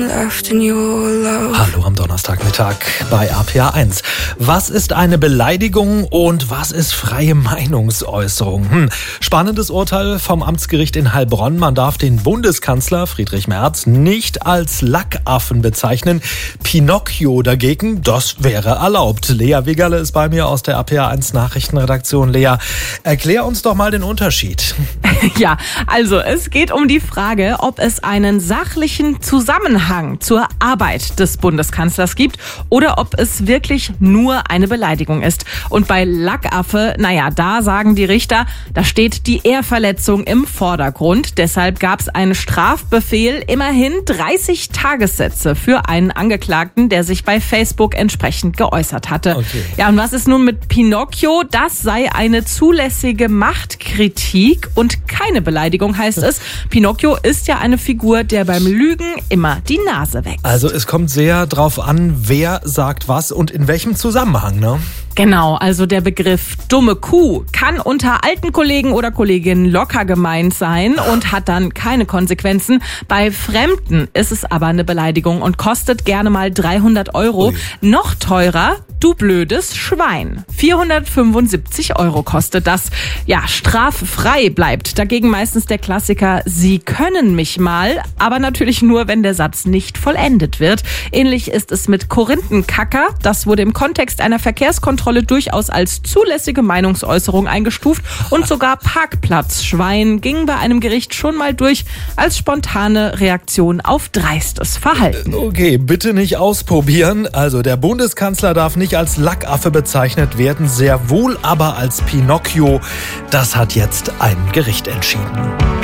Hallo am Donnerstagmittag bei RPA1. Was ist eine Beleidigung und was ist freie Meinungsäußerung? Spannendes Urteil vom Amtsgericht in Heilbronn. Man darf den Bundeskanzler Friedrich Merz nicht als Lackaffen bezeichnen. Pinocchio dagegen, das wäre erlaubt. Lea Wigerle ist bei mir aus der RPA1 Nachrichtenredaktion. Lea, erklär uns doch mal den Unterschied. Ja, also es geht um die Frage, ob es einen sachlichen Zusammenhang zur Arbeit des Bundeskanzlers gibt oder ob es wirklich nur eine Beleidigung ist. Und bei Lackaffe, da sagen die Richter, da steht die Ehrverletzung im Vordergrund. Deshalb gab es einen Strafbefehl, immerhin 30 Tagessätze für einen Angeklagten, der sich bei Facebook entsprechend geäußert hatte. Okay. Ja, und was ist nun mit Pinocchio? Das sei eine zulässige Machtkritik und keine Beleidigung, heißt es. Pinocchio ist ja eine Figur, der beim Lügen immer die Nase wächst. Also es kommt sehr drauf an, wer sagt was und in welchem Zusammenhang, ne? Genau, also der Begriff dumme Kuh kann unter alten Kollegen oder Kolleginnen locker gemeint sein und hat dann keine Konsequenzen. Bei Fremden ist es aber eine Beleidigung und kostet gerne mal 300 Euro. Ui. Noch teurer, du blödes Schwein. 475 Euro kostet das. Ja, straffrei bleibt dagegen meistens der Klassiker, Sie können mich mal, aber natürlich nur, wenn der Satz nicht vollendet wird. Ähnlich ist es mit Korinthenkacker. Das wurde im Kontext einer Verkehrskontrolle durchaus als zulässige Meinungsäußerung eingestuft und sogar Parkplatzschwein ging bei einem Gericht schon mal durch als spontane Reaktion auf dreistes Verhalten. Okay, bitte nicht ausprobieren. Also der Bundeskanzler darf nicht als Lackaffe bezeichnet werden, sehr wohl aber als Pinocchio. Das hat jetzt ein Gericht entschieden.